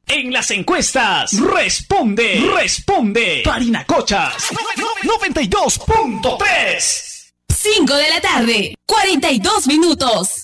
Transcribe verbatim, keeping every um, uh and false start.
En las encuestas, responde, responde. Parinacochas, noventa y dos punto tres. cinco de la tarde, cuarenta y dos minutos.